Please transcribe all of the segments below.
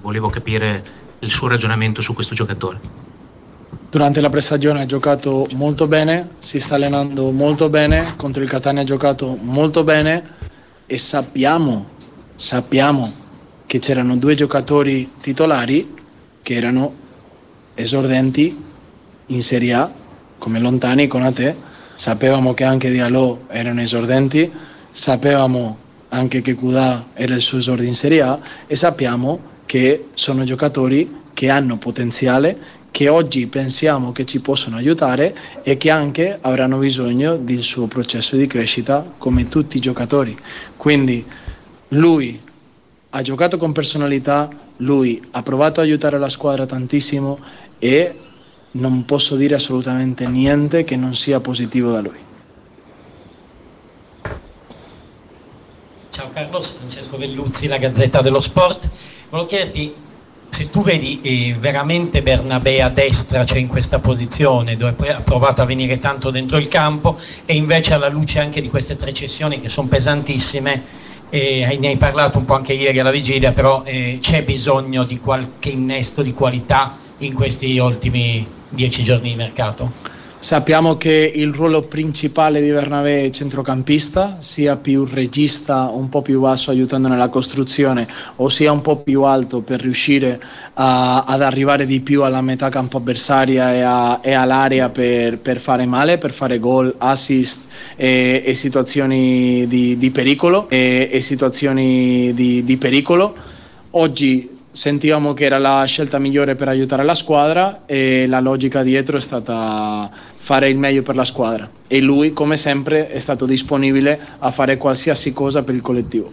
volevo capire il suo ragionamento su questo giocatore. Durante la prestagione ha giocato molto bene, si sta allenando molto bene, contro il Catania ha giocato molto bene e sappiamo che c'erano 2 giocatori titolari che erano esordenti in Serie A, come Lontani e Konaté. Sapevamo che anche Diallo erano esordenti, sapevamo anche che Kudà era il suo esordio in Serie A e sappiamo che sono giocatori che hanno potenziale, che oggi pensiamo che ci possono aiutare e che anche avranno bisogno del suo processo di crescita come tutti i giocatori. Quindi lui ha giocato con personalità, lui ha provato a aiutare la squadra tantissimo e non posso dire assolutamente niente che non sia positivo da lui. Ciao Carlos, Francesco Velluzzi, la Gazzetta dello Sport. Volevo chiederti se tu vedi veramente Bernabé a destra, cioè in questa posizione dove ha provato a venire tanto dentro il campo, e invece alla luce anche di queste 3 cessioni che sono pesantissime, ne hai parlato un po' anche ieri alla vigilia, però c'è bisogno di qualche innesto di qualità in questi ultimi 10 giorni di mercato? Sappiamo che il ruolo principale di Bernabé è centrocampista, sia più regista, un po' più basso aiutando nella costruzione, o sia un po' più alto per riuscire ad arrivare di più alla metà campo avversaria e all'area per fare male, per fare gol, assist e situazioni di pericolo. Oggi sentivamo che era la scelta migliore per aiutare la squadra e la logica dietro è stata fare il meglio per la squadra, e lui come sempre è stato disponibile a fare qualsiasi cosa per il collettivo.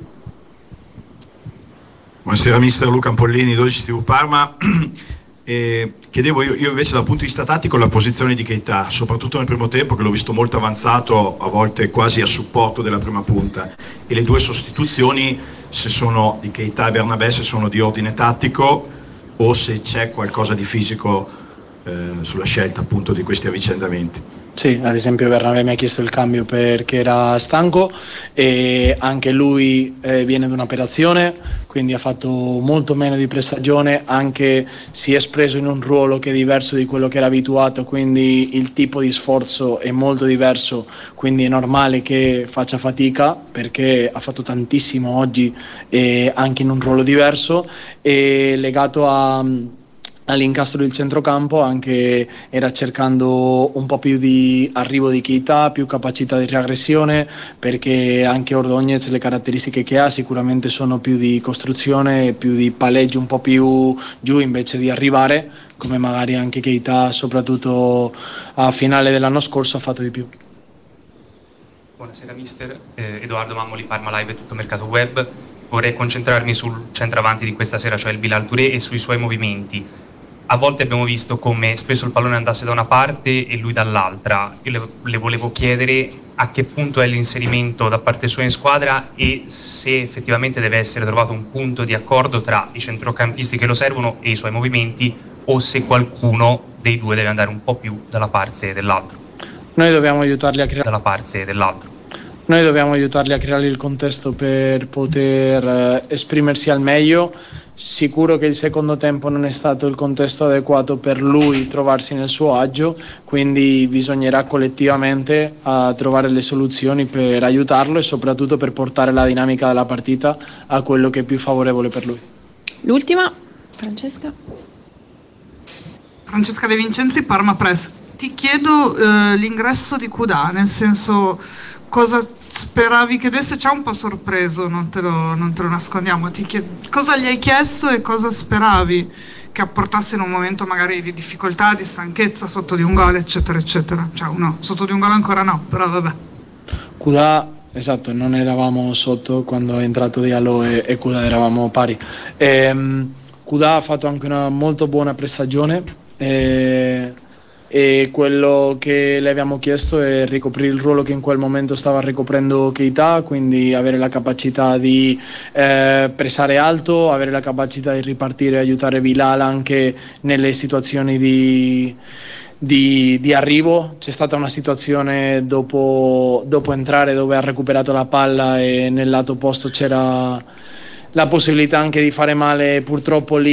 Buonasera mister, Luca Ampollini, 12 TV Parma. Chiedevo io invece dal punto di vista tattico la posizione di Keita, soprattutto nel primo tempo, che l'ho visto molto avanzato, a volte quasi a supporto della prima punta, e le 2 sostituzioni, se sono di Keita e Bernabé, se sono di ordine tattico o se c'è qualcosa di fisico sulla scelta appunto di questi avvicendamenti. Sì, ad esempio Bernabé mi ha chiesto il cambio perché era stanco e anche lui viene da un'operazione, quindi ha fatto molto meno di prestagione, anche si è espreso in un ruolo che è diverso di quello che era abituato, quindi il tipo di sforzo è molto diverso, quindi è normale che faccia fatica perché ha fatto tantissimo oggi e anche in un ruolo diverso, e legato all'incastro del centrocampo anche era cercando un po' più di arrivo di Keita, più capacità di reaggressione, perché anche Ordóñez, le caratteristiche che ha sicuramente sono più di costruzione, più di palleggio un po' più giù invece di arrivare, come magari anche Keita soprattutto a finale dell'anno scorso ha fatto di più. Buonasera mister, Edoardo Mammoli, Parma Live e Tutto Mercato Web. Vorrei concentrarmi sul centravanti di questa sera, cioè il Bilal Touré, e sui suoi movimenti. A volte abbiamo visto come spesso il pallone andasse da una parte e lui dall'altra. Io le volevo chiedere a che punto è l'inserimento da parte sua in squadra e se effettivamente deve essere trovato un punto di accordo tra i centrocampisti che lo servono e i suoi movimenti, o se qualcuno dei 2 deve andare un po' più dalla parte dell'altro. Noi dobbiamo aiutarli a creare il contesto per poter esprimersi al meglio. Sicuro che il secondo tempo non è stato il contesto adeguato per lui trovarsi nel suo agio, quindi bisognerà collettivamente trovare le soluzioni per aiutarlo e soprattutto per portare la dinamica della partita a quello che è più favorevole per lui. L'ultima, Francesca De Vincenzi, Parma Press. Ti chiedo l'ingresso di Kudà, nel senso, cosa speravi che desse? C'è un po' sorpreso, non te lo nascondiamo. Cosa gli hai chiesto e cosa speravi che apportasse in un momento magari di difficoltà, di stanchezza, sotto di un gol, eccetera eccetera? Cioè, no, sotto di un gol ancora no, però vabbè. Kudà, esatto, non eravamo sotto quando è entrato Diallo e Kudà eravamo pari. Kudà ha fatto anche una molto buona prestagione e quello che le abbiamo chiesto è ricoprire il ruolo che in quel momento stava ricoprendo Keita, quindi avere la capacità di pressare alto, avere la capacità di ripartire e aiutare Bilal anche nelle situazioni di arrivo. C'è stata una situazione dopo entrare dove ha recuperato la palla e nel lato opposto c'era la possibilità anche di fare male, purtroppo lì